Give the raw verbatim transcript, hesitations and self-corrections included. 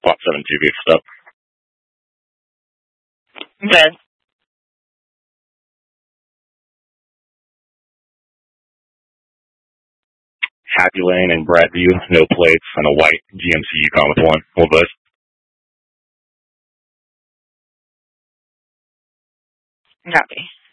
Lot seven two B stuff. Okay. Happy Lane and Bradview, no plates, and a white G M C Yukon with one. What was? Copy.